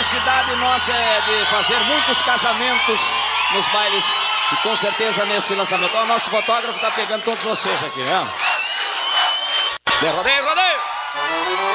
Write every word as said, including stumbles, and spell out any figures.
felicidade nossa é de fazer muitos casamentos nos bailes. E com certeza nesse lançamento. Ó, o nosso fotógrafo tá pegando todos vocês aqui, né? De rodeio, rodeio!